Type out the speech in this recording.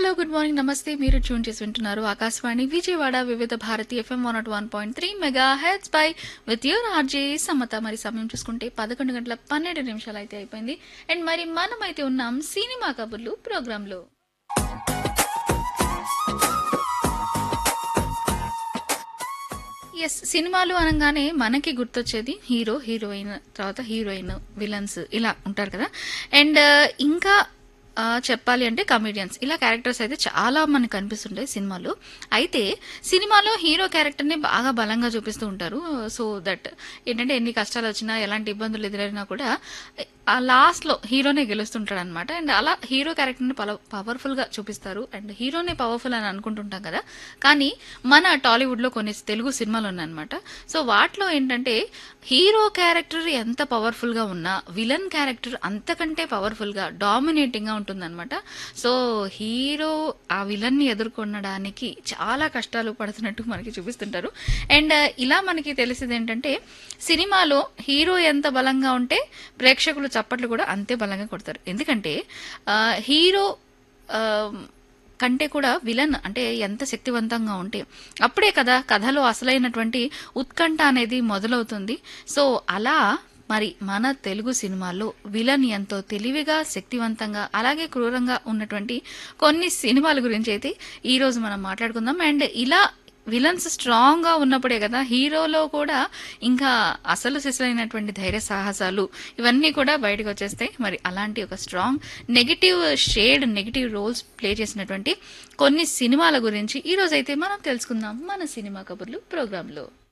Hello, good morning, నమస్తే. మీరు tune చేసి వింటున్నారు ఆకాశవాణి విజయవాడ వివిధ Bharati FM 101.3 mega heads by with your RJ Samata. మరి సమయం చూసుకుంటే 11 గంటల 12 నిమిషాలు అయితే అయిపోయింది. అండ్ మరి మనమైతే ఉన్నాం సినిమా కబుర్లు ప్రోగ్రాంలో. ఎస్, సినిమాలు అనగానే మనకి గుర్తొచ్చేది హీరో, హీరోయిన్, తర్వాత హీరోయిన్, విలన్స్ ఇలా ఉంటారు కదా. అండ్ ఇంకా చెప్పాలి అంటే కమెడియన్స్, ఇలా క్యారెక్టర్స్ అయితే చాలా మనకు కనిపిస్తుంటాయి సినిమాలో. అయితే సినిమాలో హీరో క్యారెక్టర్ని బాగా బలంగా చూపిస్తూ ఉంటారు. సో దట్ ఏంటంటే ఎన్ని కష్టాలు వచ్చినా, ఎలాంటి ఇబ్బందులు ఎదురైనా కూడా ఆ లాస్ట్లో హీరోనే గెలుస్తుంటాడు అనమాట. అండ్ అలా హీరో క్యారెక్టర్ని పవర్ఫుల్గా చూపిస్తారు. అండ్ హీరోనే పవర్ఫుల్ అని అనుకుంటుంటాం కదా, కానీ మన టాలీవుడ్లో కొన్ని తెలుగు సినిమాలు ఉన్నాయన్నమాట. సో వాటిలో ఏంటంటే హీరో క్యారెక్టర్ ఎంత పవర్ఫుల్గా ఉన్నా విలన్ క్యారెక్టర్ అంతకంటే పవర్ఫుల్గా డామినేటింగ్గా ఉంటుందన్నమాట. సో హీరో ఆ విలన్ని ఎదుర్కొనడానికి చాలా కష్టాలు పడుతున్నట్టు మనకి చూపిస్తుంటారు. అండ్ ఇలా మనకి తెలిసింది ఏంటంటే సినిమాలో హీరో ఎంత బలంగా ఉంటే ప్రేక్షకులు చప్పట్లు కూడా అంతే బలంగా కొడతారు. ఎందుకంటే హీరో కంటే కూడా విలన్ అంటే ఎంత శక్తివంతంగా ఉంటే అప్పుడే కదా కథలో అసలైనటువంటి ఉత్కంఠ అనేది మొదలవుతుంది. సో అలా మరి మన తెలుగు సినిమాల్లో విలన్ ఎంతో తెలివిగా, శక్తివంతంగా, అలాగే క్రూరంగా ఉన్నటువంటి కొన్ని సినిమాల గురించి అయితే ఈరోజు మనం మాట్లాడుకుందాం. అండ్ ఇలా విలన్స్ స్ట్రాంగ్గా ఉన్నప్పుడే కదా హీరోలో కూడా ఇంకా అసలు సిసలైనటువంటి ధైర్య సాహసాలు ఇవన్నీ కూడా బయటకు వచ్చేస్తాయి. మరి అలాంటి ఒక స్ట్రాంగ్ నెగిటివ్ రోల్స్ ప్లే చేసినటువంటి కొన్ని సినిమాల గురించి ఈరోజైతే మనం తెలుసుకుందాం మన సినిమా కబుర్లు ప్రోగ్రాంలో.